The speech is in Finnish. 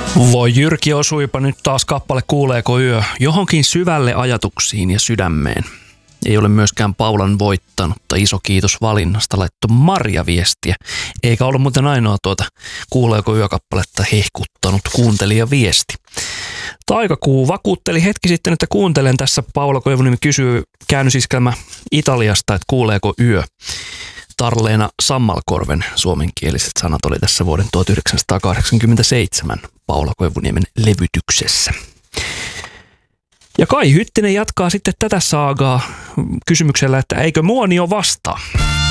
Voi Jyrki, osuipa nyt taas kappale Kuuleeko yö johonkin syvälle ajatuksiin ja sydämeen. Ei ole myöskään Paulan voittanutta. Iso kiitos valinnasta, laittoi Marja viestiä. Eikä ollut muuten ainoa Kuuleeko yö-kappaletta hehkuttanut kuuntelijaviesti. Taikakuu vakuutteli hetki sitten, että kuuntelen tässä. Paula Koivuniemi kysyy käännösiskelmä Italiasta, että kuuleeko yö. Tarleena Sammalkorven suomenkieliset sanat oli tässä vuoden 1987 Paula Koivuniemen levytyksessä. Ja Kai Hyttinen jatkaa sitten tätä saagaa kysymyksellä, että eikö Muonio vastaa?